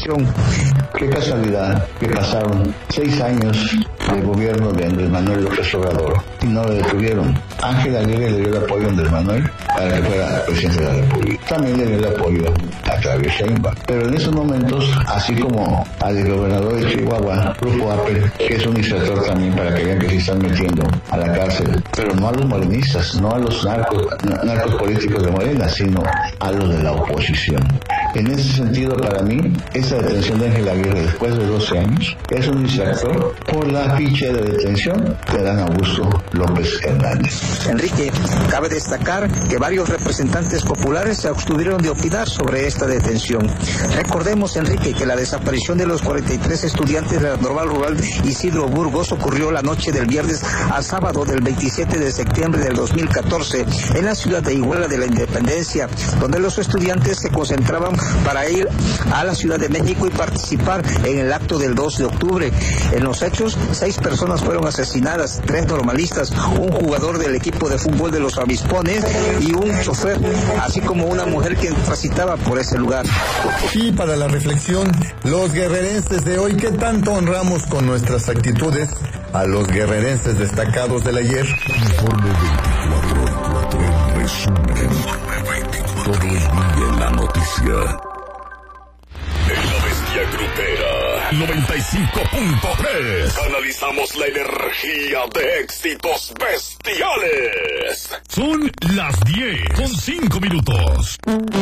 detención. Qué casualidad que pasaron 6 años del gobierno de Andrés Manuel López Obrador y no lo detuvieron. Ángel Aguirre le dio el apoyo a Andrés Manuel para que fuera presidente de la República. También le dio el apoyo a Claudia Sheinbaum. Pero en esos momentos, así como al gobernador de Chihuahua, Grupo Apple, que es un instructor también para que vean que se están metiendo a la cárcel, pero no a los morenistas, no a los narcos políticos de Morena, sino a los de la oposición. En ese sentido, para mí, esa detención de Ángel Aguirre después de 12 años es un distractor por la ficha de detención de Adán Augusto López Hernández. Enrique, cabe destacar que varios representantes populares se abstuvieron de opinar sobre esta detención. Recordemos, Enrique, que la desaparición de los 43 estudiantes de la Normal Rural Isidro Burgos ocurrió la noche del viernes al sábado del 27 de septiembre del 2014 en la ciudad de Iguala de la Independencia, donde los estudiantes se concentraban para ir a la Ciudad de México y participar en el acto del 2 de octubre. En los hechos, 6 personas fueron asesinadas, 3 normalistas, un jugador del equipo de fútbol de los Avispones y un chofer, así como una mujer que transitaba por ese lugar. Y para la reflexión, los guerrerenses de hoy, ¿qué tanto honramos con nuestras actitudes a los guerrerenses destacados del ayer? Informe 24, en resumen. Todo el día en la noticia. En la bestia grupera 95.3 analizamos la energía de éxitos bestiales. Son las 10:05.